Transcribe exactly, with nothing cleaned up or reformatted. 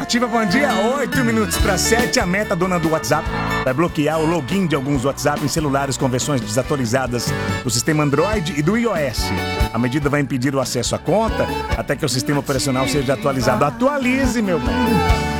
Esportiva, bom dia. Oito minutos para sete. A Meta, dona do WhatsApp, vai bloquear o login de alguns WhatsApp em celulares com versões desatualizadas do sistema Android e do iOS. A medida vai impedir o acesso à conta até que o sistema operacional seja atualizado. Atualize, meu bem.